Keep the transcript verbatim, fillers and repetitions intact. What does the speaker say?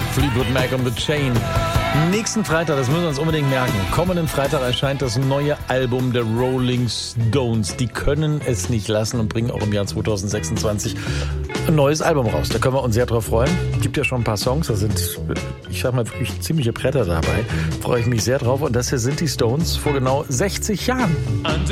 Fleetwood Mac und The Chain. Nächsten Freitag, das müssen wir uns unbedingt merken, kommenden Freitag erscheint das neue Album der Rolling Stones. Die können es nicht lassen und bringen auch im Jahr zwanzig sechsundzwanzig ein neues Album raus. Da können wir uns sehr drauf freuen. Gibt ja schon ein paar Songs, da sind, ich sag mal, wirklich ziemliche Bretter dabei. Freue ich mich sehr drauf. Und das hier sind die Stones vor genau sechzig Jahren.